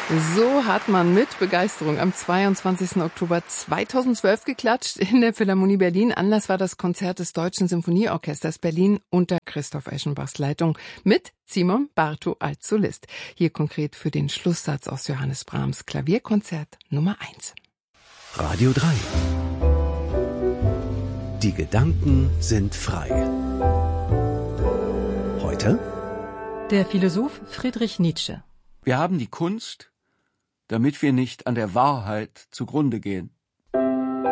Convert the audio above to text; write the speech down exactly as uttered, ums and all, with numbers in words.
So hat man mit Begeisterung am zweiundzwanzigsten Oktober zweitausendzwölf geklatscht in der Philharmonie Berlin. Anlass war das Konzert des Deutschen Sinfonieorchesters Berlin unter Christoph Eschenbachs Leitung mit Simon Bartow als Solist. Hier konkret für den Schlusssatz aus Johannes Brahms Klavierkonzert Nummer eins. Radio drei. Die Gedanken sind frei. Heute? Der Philosoph Friedrich Nietzsche. Wir haben die Kunst, damit wir nicht an der Wahrheit zugrunde gehen.